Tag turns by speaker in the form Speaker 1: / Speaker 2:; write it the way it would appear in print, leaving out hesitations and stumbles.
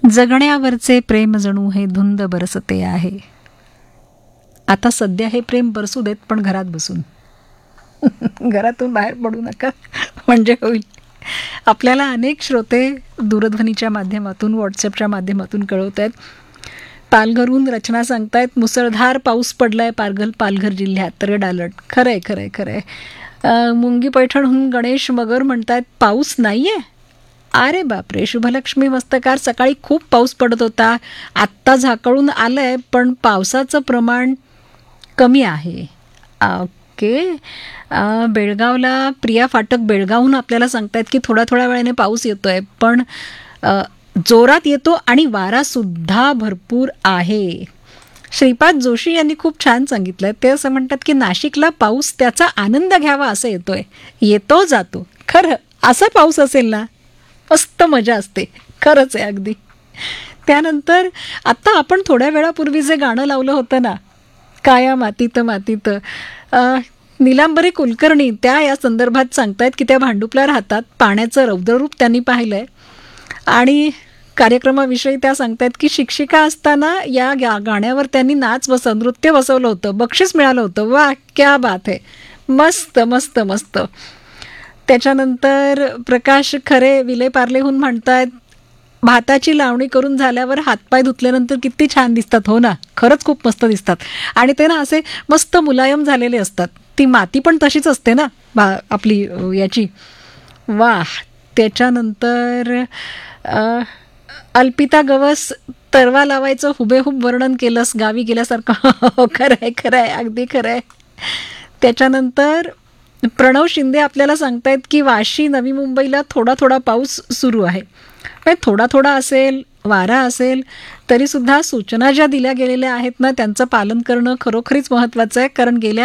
Speaker 1: जगण्यावरचे प्रेम जणू हे धुंद बरसते आहे. आता सध्या हे प्रेम बरसू देत, पण घरात बसून. घरातून बाहेर पडू नका म्हणजे होईल. आपल्याला अनेक श्रोते दूरध्वनीच्या माध्यमातून, व्हॉट्सअपच्या माध्यमातून कळवत आहेत. पालघरहून रचना सांगतायत, मुसळधार पाऊस पडलाय पालघर जिल्ह्यात, रेड अलर्ट. खरंय खरंय खरंय. मुंगी पैठणहून गणेश मगर म्हणतायत, पाऊस नाहीये. अरे बापरे. शुभलक्ष्मी मस्तकार, सकाळी खूप पाऊस पडत होता, आत्ता झाकळून आलंय, पण पावसाचं प्रमाण कमी आहे. ओके. बेळगावला प्रिया फाटक बेळगावहून आपल्याला सांगतायत की थोड्या थोड्या वेळाने पाऊस येतोय, पण जोरात येतो आणि वारासुद्धा भरपूर आहे. श्रीपाद जोशी यांनी खूप छान सांगितलंय. ते असं म्हणतात की नाशिकला पाऊस त्याचा आनंद घ्यावा असं येतोय, येतो जातो. खरं असा पाऊस असेल ना, मस्त मजा असते. खरंच आहे अगदी. त्यानंतर आत्ता आपण थोड्या वेळापूर्वी जे गाणं लावलं होतं ना, काया मातीत मातीत, नीलांबरी कुलकर्णी त्या या संदर्भात सांगतायत की त्या भांडुपला राहतात. पाण्याचं रौद्ररूप त्यांनी पाहिलंय आणि कार्यक्रमाविषयी त्या सांगतायत की शिक्षिका असताना या गाण्यावर त्यांनी नृत्य बसवलं होतं, बक्षीस मिळालं होतं. वा, क्या बात आहे. मस्त मस्त मस्त. त्याच्यानंतर प्रकाश खरे विले पार्लेहून म्हणतायत, भाताची लावणी करून झाल्यावर हातपाय धुतल्यानंतर किती छान दिसतात. हो ना, खरंच खूप मस्त दिसतात. आणि ते ना असे मस्त मुलायम झालेले असतात. ती माती पण तशीच असते ना आपली याची. वाह. त्याच्यानंतर अल्पिता गवस, तरवा लावायचं हुबेहूब वर्णन केलंस गावी गेल्यासारखं. खरं आहे खरं आहे, अगदी खरं आहे. त्याच्यानंतर प्रणव शिंदे आपल्याला सांगतायत की वाशी नवी मुंबईला थोडा थोडा पाऊस सुरू आहे. थोडा थोडा असेल, वारा असेल, तरीसुद्धा सूचना ज्या दिल्या गेलेल्या आहेत ना, त्यांचं पालन करणं खरोखरीच महत्त्वाचं आहे. कारण गेल्या